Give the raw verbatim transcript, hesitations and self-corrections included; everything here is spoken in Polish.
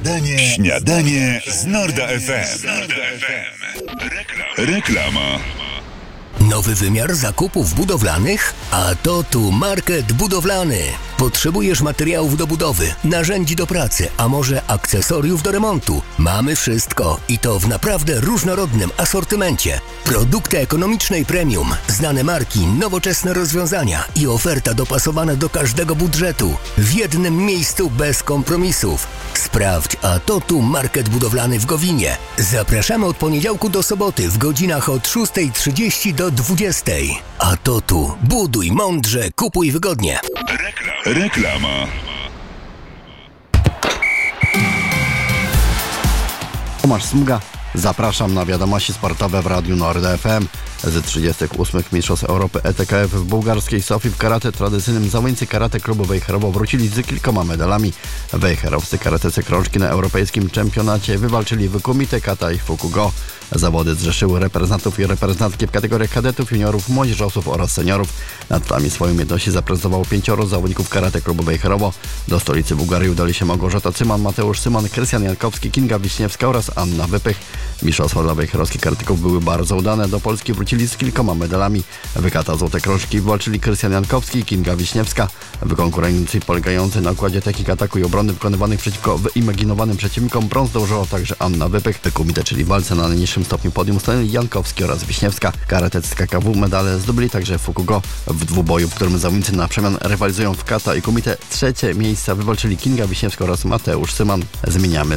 Śniadanie, śniadanie z Norda F M. Reklama. Nowy wymiar zakupów budowlanych? A to tu Market Budowlany. Potrzebujesz materiałów do budowy, narzędzi do pracy, a może akcesoriów do remontu? Mamy wszystko i to w naprawdę różnorodnym asortymencie. Produkty ekonomicznej premium, znane marki, nowoczesne rozwiązania i oferta dopasowana do każdego budżetu. W jednym miejscu bez kompromisów. Sprawdź, a to tu Market Budowlany w Gowinie. Zapraszamy od poniedziałku do soboty w godzinach od szósta trzydzieści do dwudziestej. A to tu buduj mądrze, kupuj wygodnie. Reklama. Tomasz Smuga. Zapraszam na wiadomości sportowe w Radiu Nord F M. Z trzydziestych ósmych Mistrzostw Europy E T K F w bułgarskiej Sofii w karate tradycyjnym zawodnicy karate klubu Wejherowo wrócili z kilkoma medalami. Wejherowscy karatecy krążki na europejskim czempionacie wywalczyli w kumite, kata i fukugo. Zawody zrzeszyły reprezentantów i reprezentantki w kategoriach kadetów, juniorów, młodzieżowców oraz seniorów. Nad tlami swoją umiejętności zaprezentowało pięcioro zawodników karate klubu Wejherowo. Do stolicy Bułgarii udali się Małgorzata Cyman, Mateusz Cyman, Krystian Jankowski, Kinga Wiśniewska oraz Anna Wypych. Mistrzostwa dla wejherowskich karateków były bardzo udane. Do Polski wrócili z kilkoma medalami. Wykata złote krążki walczyli Krystian Jankowski i Kinga Wiśniewska. W konkurencji polegającej na układzie technik ataku i obrony wykonywanych przeciwko wyimaginowanym przeciwnikom brąz zdobyła także Anna Wypych. Kumite, czyli walce na najniższym stopniu podium, stanęli Jankowski oraz Wiśniewska. Karatec z K K W medale zdobyli także fukugo. W dwuboju, w którym zawodnicy na przemian rywalizują w kata i kumite, trzecie miejsca wywalczyli Kinga Wiśniewska oraz Mateusz Cyman. Zmieniamy